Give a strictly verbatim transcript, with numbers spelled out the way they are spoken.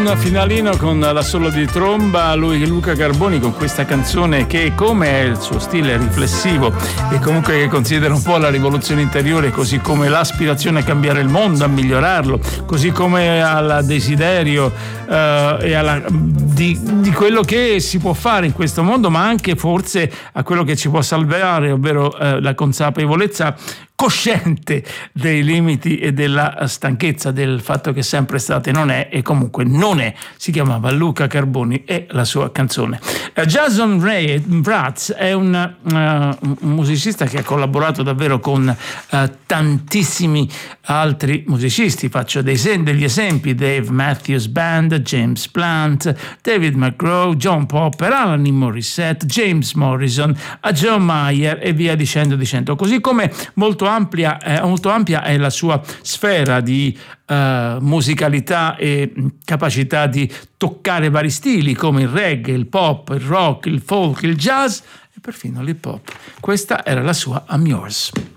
un finalino con l'assolo di tromba, lui Luca Carboni, con questa canzone che, come è il suo stile riflessivo e comunque che considera un po' la rivoluzione interiore, così come l'aspirazione a cambiare il mondo, a migliorarlo, così come al desiderio eh, e alla, di, di quello che si può fare in questo mondo, ma anche forse a quello che ci può salvare, ovvero eh, la consapevolezza cosciente dei limiti e della stanchezza, del fatto che sempre state non è e comunque non è. Si chiamava Luca Carboni e la sua canzone. uh, Jason Ray Mraz è un, uh, un musicista che ha collaborato davvero con uh, tantissimi altri musicisti. Faccio dei, degli esempi: Dave Matthews Band, James Plant, David McGraw, John Popper, Alanis Morissette, James Morrison, Joe Mayer e via dicendo dicendo. Così come molto ampia, eh, molto ampia è la sua sfera di uh, musicalità e capacità di toccare vari stili come il reggae, il pop, il rock, il folk, il jazz e perfino l'hip hop. Questa era la sua I'm Yours.